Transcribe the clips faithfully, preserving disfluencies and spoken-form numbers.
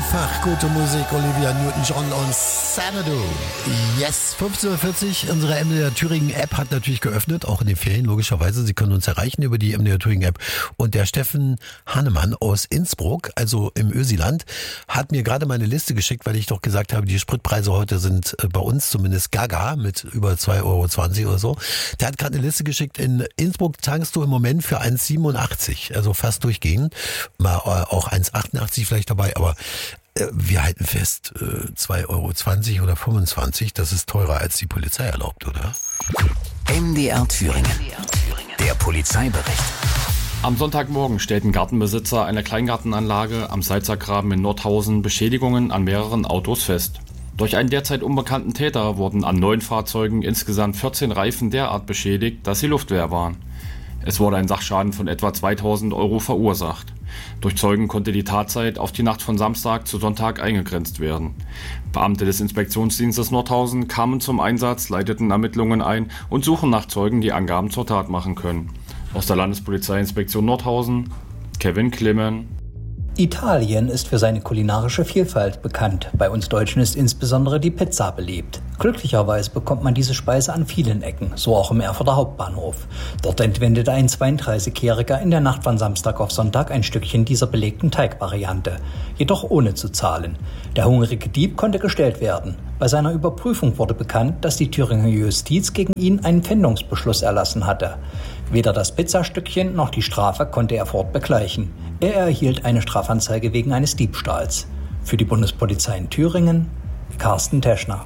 Einfach gute Musik, Olivia Newton-John und Xanadu. Yes, fünfzehn Uhr vierzig, unsere M D R Thüringen App hat natürlich geöffnet, auch in den Ferien logischerweise. Sie können uns erreichen über die M D R Thüringen App. Und der Steffen Hannemann aus Innsbruck, also im Ösiland, hat mir gerade meine Liste geschickt, weil ich doch gesagt habe, die Spritpreise heute sind bei uns zumindest gaga mit über zwei Euro zwanzig oder so. Der hat gerade eine Liste geschickt, in Innsbruck tankst du im Moment für eins Komma siebenundachtzig, also fast durchgehend. Mal auch eins Komma achtundachtzig vielleicht dabei, aber wir halten fest, zwei Euro zwanzig oder fünfundzwanzig, das ist teurer als die Polizei erlaubt, oder? M D R Thüringen, der Polizeibericht. Am Sonntagmorgen stellten Gartenbesitzer einer Kleingartenanlage am Salzergraben in Nordhausen Beschädigungen an mehreren Autos fest. Durch einen derzeit unbekannten Täter wurden an neun Fahrzeugen insgesamt vierzehn Reifen derart beschädigt, dass sie luftleer waren. Es wurde ein Sachschaden von etwa zweitausend Euro verursacht. Durch Zeugen konnte die Tatzeit auf die Nacht von Samstag zu Sonntag eingegrenzt werden. Beamte des Inspektionsdienstes Nordhausen kamen zum Einsatz, leiteten Ermittlungen ein und suchen nach Zeugen, die Angaben zur Tat machen können. Aus der Landespolizeiinspektion Nordhausen, Kevin Klimmen. Italien ist für seine kulinarische Vielfalt bekannt. Bei uns Deutschen ist insbesondere die Pizza beliebt. Glücklicherweise bekommt man diese Speise an vielen Ecken, so auch im Erfurter Hauptbahnhof. Dort entwendete ein zweiunddreißigjähriger in der Nacht von Samstag auf Sonntag ein Stückchen dieser belegten Teigvariante, jedoch ohne zu zahlen. Der hungrige Dieb konnte gestellt werden. Bei seiner Überprüfung wurde bekannt, dass die Thüringer Justiz gegen ihn einen Pfändungsbeschluss erlassen hatte. Weder das Pizzastückchen noch die Strafe konnte er fortbegleichen. Er erhielt eine Strafanzeige wegen eines Diebstahls. Für die Bundespolizei in Thüringen, Carsten Teschner.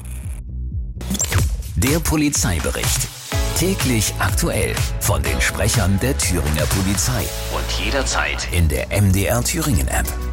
Der Polizeibericht. Täglich aktuell von den Sprechern der Thüringer Polizei. Und jederzeit in der M D R Thüringen App.